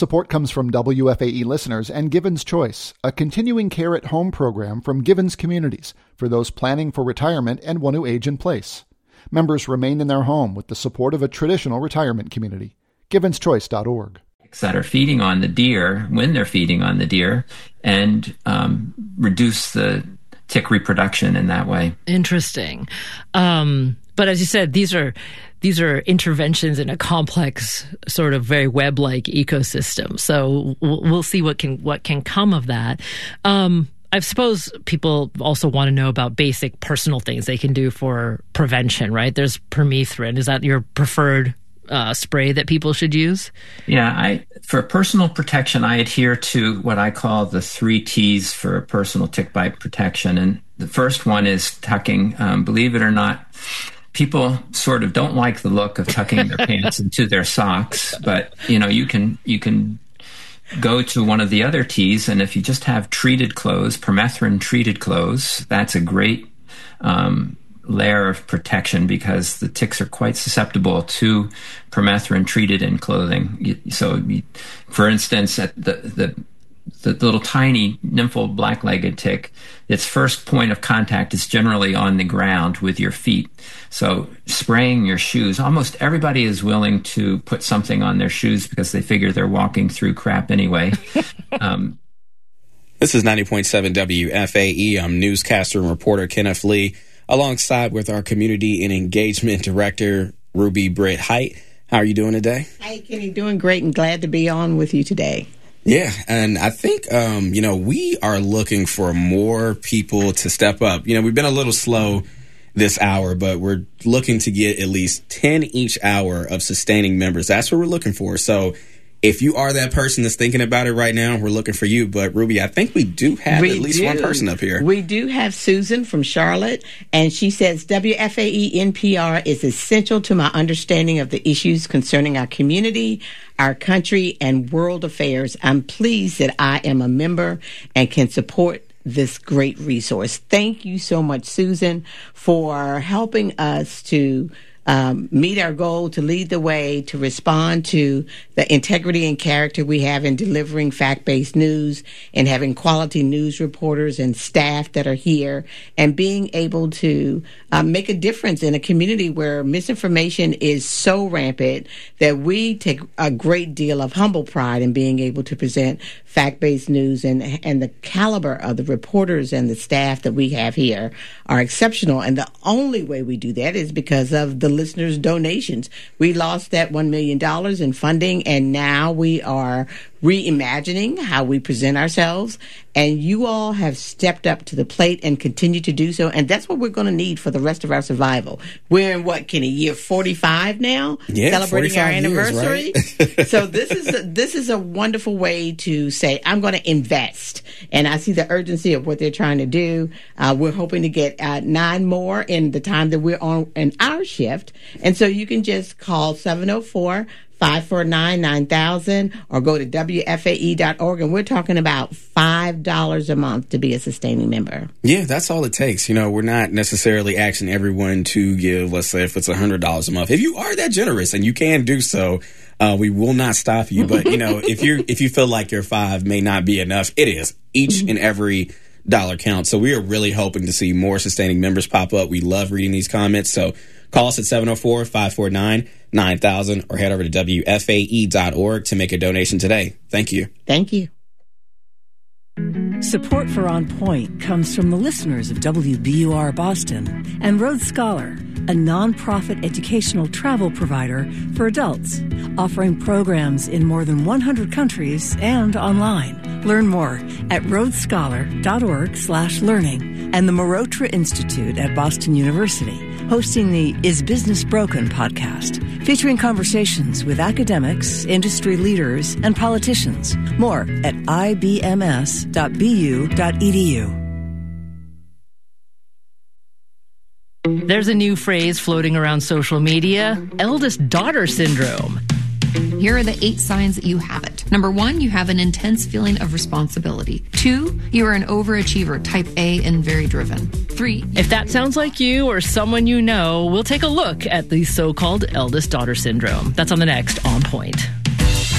Support comes from WFAE listeners and Givens Choice, a continuing care at home program from Givens Communities for those planning for retirement and want to age in place. Members remain in their home with the support of a traditional retirement community. GivensChoice.org. That are feeding on the deer when they're feeding on the deer and reduce the tick reproduction in that way. Interesting. But as you said, these are interventions in a complex, sort of very web-like ecosystem. So we'll see what can come of that. I suppose people also want to know about basic personal things they can do for prevention, right? There's permethrin. Is that your preferred spray that people should use? Yeah, for personal protection, I adhere to what I call the 3 T's for personal tick bite protection. And the first one is tucking. Believe it or not, people sort of don't like the look of tucking their pants into their socks, but you can go to one of the other T's, and if you just have treated clothes, permethrin treated clothes, that's a great layer of protection because the ticks are quite susceptible to permethrin treated in clothing. So, for instance, at the little tiny nymphal black-legged tick, its first point of contact is generally on the ground with your feet. So spraying your shoes, almost everybody is willing to put something on their shoes because they figure they're walking through crap anyway. This is 90.7 WFAE. I'm newscaster and reporter Kenneth Lee, alongside with our Community and Engagement Director, Ruby Britt Height. How are you doing today? Hi, Kenny. Doing great and glad to be on with you today. Yeah, and I think, we are looking for more people to step up. We've been a little slow this hour, but we're looking to get at least 10 each hour of sustaining members. That's what we're looking for. So if you are that person that's thinking about it right now, we're looking for you. But, Ruby, I think we do have at least one person up here. We do have Susan from Charlotte, and she says, WFAE NPR is essential to my understanding of the issues concerning our community, our country, and world affairs. I'm pleased that I am a member and can support this great resource. Thank you so much, Susan, for helping us to meet our goal, to lead the way, to respond to the integrity and character we have in delivering fact-based news and having quality news reporters and staff that are here and being able to make a difference in a community where misinformation is so rampant that we take a great deal of humble pride in being able to present fact-based news, and the caliber of the reporters and the staff that we have here are exceptional. And the only way we do that is because of the listeners' donations. We lost that $1 million in funding, and now we are reimagining how we present ourselves. And you all have stepped up to the plate and continue to do so. And that's what we're going to need for the rest of our survival. We're in what, Kenny, year 45 now? Yeah, celebrating our anniversary. Years, right? So this is a wonderful way to say, I'm going to invest. And I see the urgency of what they're trying to do. We're hoping to get 9 more in the time that we're on in our shift. And so you can just call 704-549-9000 or go to WFAE.org, and we're talking about $5 a month to be a sustaining member. Yeah, that's all it takes. We're not necessarily asking everyone to give, let's say, if it's $100 a month. If you are that generous, and you can do so, we will not stop you. But, if you feel like your $5 may not be enough, it is. Each and every dollar counts. So we are really hoping to see more sustaining members pop up. We love reading these comments. So call us at 704-549-9000 or head over to WFAE.org to make a donation today. Thank you. Thank you. Support for On Point comes from the listeners of WBUR Boston and Road Scholar, a nonprofit educational travel provider for adults, offering programs in more than 100 countries and online. Learn more at roadscholar.org/learning, and the Marotra Institute at Boston University, hosting the Is Business Broken podcast, featuring conversations with academics, industry leaders, and politicians. More at ibms.bu.edu. There's a new phrase floating around social media, eldest daughter syndrome. Here are the 8 signs that you have it. Number 1, you have an intense feeling of responsibility. 2, you are an overachiever, type A, and very driven. 3. If that sounds like you or someone you know, we'll take a look at the so-called eldest daughter syndrome. That's on the next On Point.